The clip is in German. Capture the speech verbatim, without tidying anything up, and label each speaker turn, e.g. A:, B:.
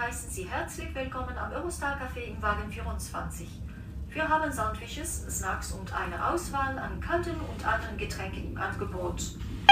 A: heißen Sie herzlich willkommen am Eurostar Café im Wagen vierundzwanzig. Wir haben Sandwiches, Snacks und eine Auswahl an kalten und anderen Getränken im Angebot.